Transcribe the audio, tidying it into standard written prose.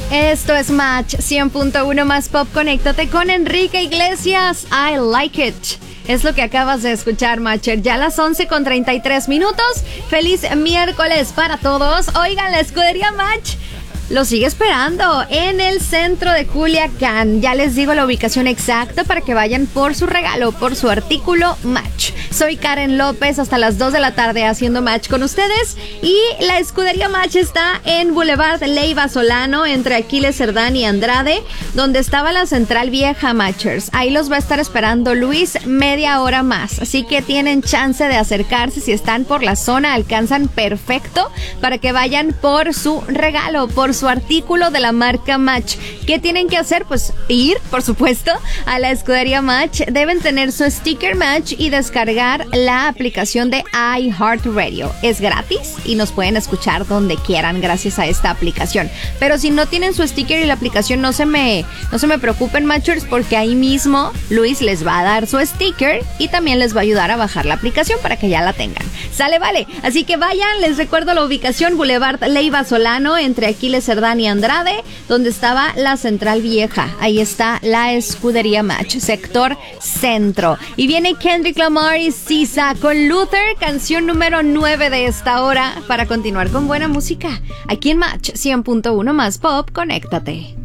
Esto es Match 100.1 más pop. Conéctate con Enrique Iglesias. I like it. Es lo que acabas de escuchar, Matcher. Ya a las 11:33. Feliz miércoles para todos. Oigan, la escudería Match lo sigue esperando en el centro de Culiacán. Ya les digo la ubicación exacta para que vayan por su regalo, por su artículo Match. Soy Karen López, hasta las 2 de la tarde haciendo Match con ustedes. Y la escudería Match está en Boulevard Leiva Solano, entre Aquiles Cerdán y Andrade, donde estaba la Central Vieja, Matchers. Ahí los va a estar esperando Luis media hora más. Así que tienen chance de acercarse. Si están por la zona, alcanzan perfecto para que vayan por su regalo, por su artículo de la marca Match. ¿Qué tienen que hacer? Pues ir, por supuesto, a la escudería Match. Deben tener su sticker Match y descargar la aplicación de iHeartRadio. Es gratis y nos pueden escuchar donde quieran gracias a esta aplicación. Pero si no tienen su sticker y la aplicación, no se me preocupen, Matchers, porque ahí mismo Luis les va a dar su sticker y también les va a ayudar a bajar la aplicación para que ya la tengan. ¿Sale? Vale. Así que vayan, les recuerdo la ubicación: Boulevard Leiva Solano, entre Aquiles Cerdán y Andrade, donde estaba la Central Vieja. Ahí está la escudería Match, sector centro. Y viene Kendrick Lamar y SZA con Luther, canción número 9 de esta hora, para continuar con buena música. Aquí en Match 100.1 más pop, conéctate.